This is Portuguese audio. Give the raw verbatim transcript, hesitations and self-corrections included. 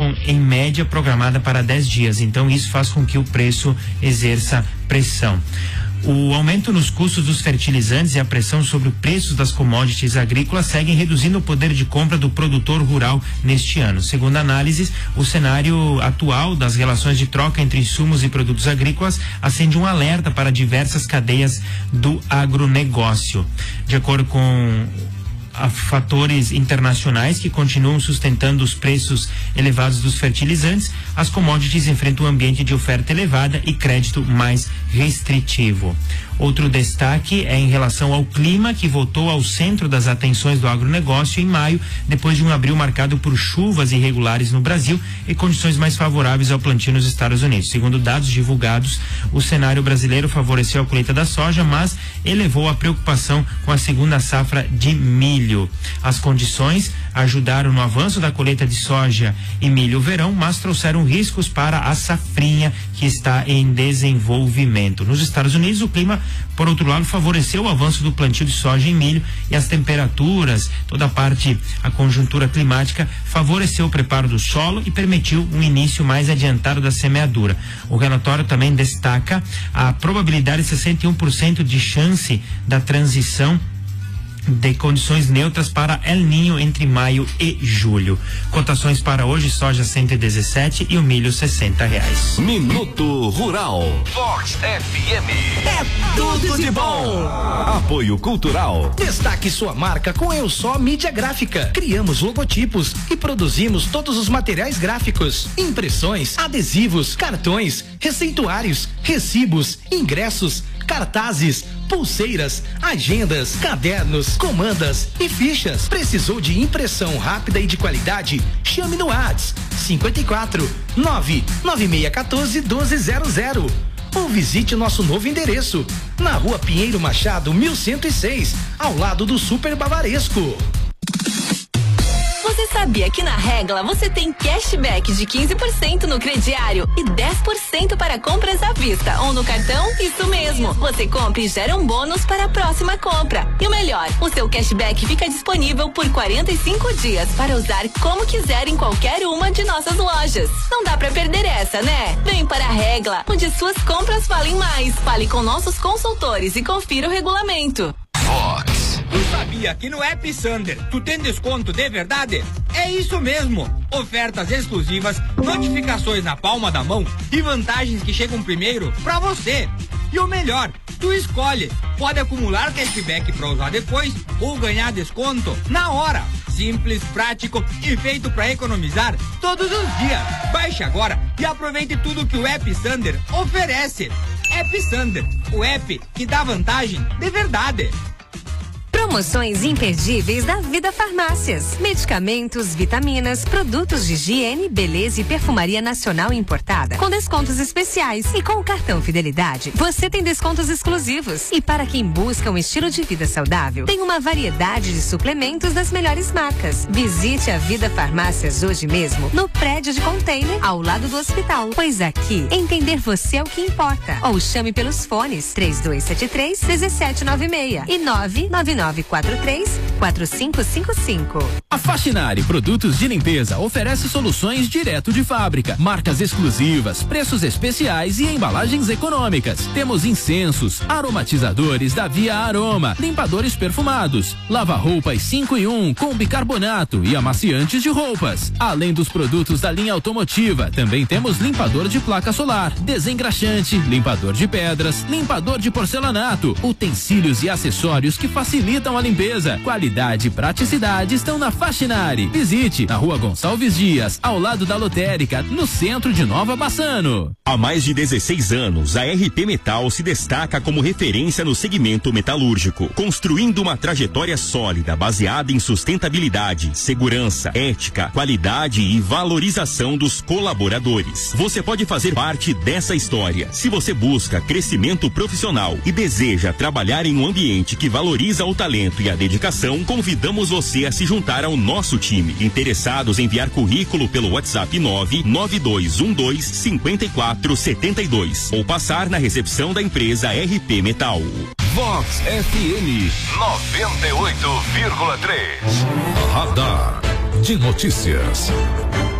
ficam em média programada para dez dias. Então isso faz com que o preço exerça pressão. O aumento nos custos dos fertilizantes e a pressão sobre o preço das commodities agrícolas seguem reduzindo o poder de compra do produtor rural neste ano. Segundo análises, o cenário atual das relações de troca entre insumos e produtos agrícolas acende um alerta para diversas cadeias do agronegócio. De acordo com a fatores internacionais que continuam sustentando os preços elevados dos fertilizantes, as commodities enfrentam um ambiente de oferta elevada e crédito mais restritivo. Outro destaque é em relação ao clima, que voltou ao centro das atenções do agronegócio em maio, depois de um abril marcado por chuvas irregulares no Brasil e condições mais favoráveis ao plantio nos Estados Unidos. Segundo dados divulgados, o cenário brasileiro favoreceu a colheita da soja, mas elevou a preocupação com a segunda safra de milho. As condições ajudaram no avanço da colheita de soja e milho verão, mas trouxeram riscos para a safrinha, que está em desenvolvimento. Nos Estados Unidos, o clima, por outro lado, favoreceu o avanço do plantio de soja e milho, e as temperaturas, toda a parte, a conjuntura climática, favoreceu o preparo do solo e permitiu um início mais adiantado da semeadura. O relatório também destaca a probabilidade de sessenta e um por cento de chance da transição de condições neutras para El Ninho entre maio e julho. Cotações para hoje: soja cento e dezessete e o milho sessenta reais. Minuto Rural. Vox F M. É tudo de bom. Apoio Cultural. Destaque sua marca com Eu Só Mídia Gráfica. Criamos logotipos e produzimos todos os materiais gráficos: impressões, adesivos, cartões, receituários, recibos, ingressos, cartazes, pulseiras, agendas, cadernos, comandas e fichas. Precisou de impressão rápida e de qualidade? Chame no WhatsApp cinquenta e quatro, nove nove seis um quatro, doze zero zero ou visite nosso novo endereço na Rua Pinheiro Machado, mil cento e seis, ao lado do Super Bavaresco. Você sabia que na Regla você tem cashback de quinze por cento no crediário e dez por cento para compras à vista ou no cartão? Isso mesmo, você compra e gera um bônus para a próxima compra. E o melhor, o seu cashback fica disponível por quarenta e cinco dias para usar como quiser em qualquer uma de nossas lojas. Não dá pra perder essa, né? Vem para a Regla, onde suas compras valem mais. Fale com nossos consultores e confira o regulamento. Vox. Tu sabia que no App Sander tu tem desconto de verdade? É isso mesmo! Ofertas exclusivas, notificações na palma da mão e vantagens que chegam primeiro pra você. E o melhor, tu escolhe. Pode acumular cashback pra usar depois ou ganhar desconto na hora. Simples, prático e feito pra economizar todos os dias. Baixe agora e aproveite tudo que o App Sander oferece. App Sander, o app que dá vantagem de verdade. Promoções imperdíveis da Vida Farmácias. Medicamentos, vitaminas, produtos de higiene, beleza e perfumaria nacional importada, com descontos especiais. E com o cartão Fidelidade, você tem descontos exclusivos. E para quem busca um estilo de vida saudável, tem uma variedade de suplementos das melhores marcas. Visite a Vida Farmácias hoje mesmo, no prédio de container, ao lado do hospital. Pois aqui, entender você é o que importa. Ou chame pelos fones três dois sete três, um sete nove seis e nove nove nove quatro três, quatro cinco cinco cinco. A Faxinari Produtos de Limpeza oferece soluções direto de fábrica, marcas exclusivas, preços especiais e embalagens econômicas. Temos incensos, aromatizadores da Via Aroma, limpadores perfumados, lava-roupas cinco em um com bicarbonato e amaciantes de roupas. Além dos produtos da linha automotiva, também temos limpador de placa solar, desengraxante, limpador de pedras, limpador de porcelanato, utensílios e acessórios que facilitam a limpeza. Qualidade e praticidade estão na Faxinari. Visite na Rua Gonçalves Dias, ao lado da Lotérica, no centro de Nova Bassano. Há mais de dezesseis anos, a R P Metal se destaca como referência no segmento metalúrgico, construindo uma trajetória sólida baseada em sustentabilidade, segurança, ética, qualidade e valorização dos colaboradores. Você pode fazer parte dessa história. Se você busca crescimento profissional e deseja trabalhar em um ambiente que valoriza o talento e a dedicação, convidamos você a se juntar ao nosso time. Interessados em enviar currículo pelo WhatsApp nove nove dois um dois cinco quatro sete dois ou passar na recepção da empresa R P Metal. Vox F M noventa e oito vírgula três. Radar de notícias.